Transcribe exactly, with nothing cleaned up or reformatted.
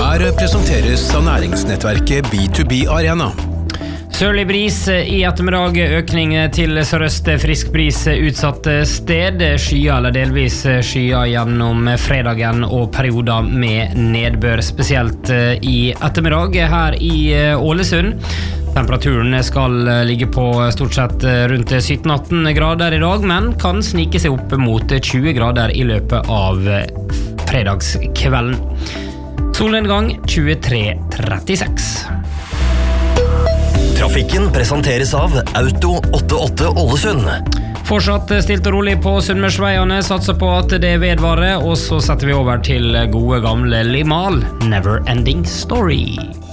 Her presenteres av næringsnettverket B to B Arena. Sørlig bris i ettermiddag, økning til sørøst, frisk bris utsatt sted, skyer eller delvis skyer gjennom fredagen og perioder med nedbør, spesielt i ettermiddag her i Ålesund. Temperaturen skal ligge på stort sett rundt sytten atten grader i dag, men kan snike seg opp mot tjue grader i løpet av fredagskvelden. Solnedgang tjuetre trettiseks. Trafikken presenteres av Auto åttiåtte Ålesund. Fortsatt stilt og rolig på Sunnmørsveiene, satser på at det vedvarer, og så setter vi over til gode gamle Limahl, Never Ending Story.